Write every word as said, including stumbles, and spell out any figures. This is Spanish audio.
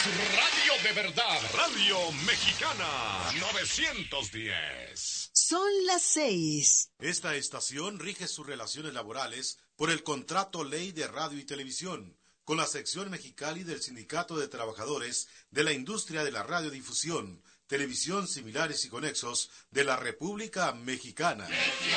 radio de verdad, Radio Mexicana, novecientos diez. Son las seis. Esta estación rige sus relaciones laborales por el Contrato Ley de Radio y Televisión, con la sección Mexicali del Sindicato de Trabajadores de la Industria de la Radiodifusión, Televisión Similares y Conexos de la República Mexicana.